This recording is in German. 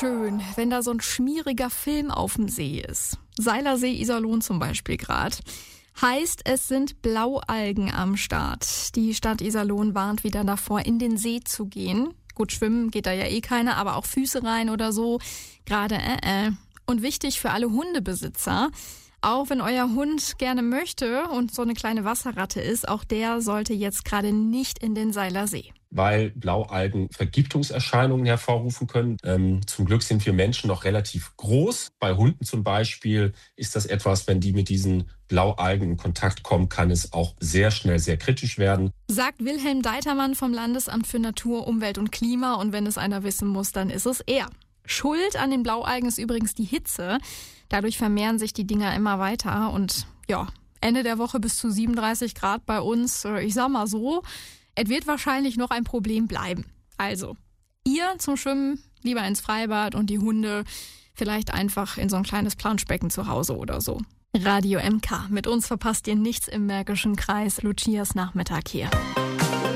schön, wenn da so ein schmieriger Film auf dem See ist. Seilersee Iserlohn zum Beispiel gerade. Heißt, es sind Blaualgen am Start. Die Stadt Iserlohn warnt wieder davor, in den See zu gehen. Gut, schwimmen geht da ja eh keiner, aber auch Füße rein oder so. Gerade Und wichtig für alle Hundebesitzer, auch wenn euer Hund gerne möchte und so eine kleine Wasserratte ist, auch der sollte jetzt gerade nicht in den Seilersee. Weil Blaualgen Vergiftungserscheinungen hervorrufen können. Zum Glück sind wir Menschen noch relativ groß. Bei Hunden zum Beispiel ist das etwas, wenn die mit diesen Blaualgen in Kontakt kommen, kann es auch sehr schnell sehr kritisch werden. Sagt Wilhelm Deitermann vom Landesamt für Natur, Umwelt und Klima. Und wenn es einer wissen muss, dann ist es er. Schuld an den Blaualgen ist übrigens die Hitze. Dadurch vermehren sich die Dinger immer weiter. Und ja, Ende der Woche bis zu 37 Grad bei uns. Ich sag mal so, es wird wahrscheinlich noch ein Problem bleiben. Also, ihr zum Schwimmen lieber ins Freibad und die Hunde vielleicht einfach in so ein kleines Planschbecken zu Hause oder so. Radio MK. Mit uns verpasst ihr nichts im Märkischen Kreis. Lucias Nachmittag hier.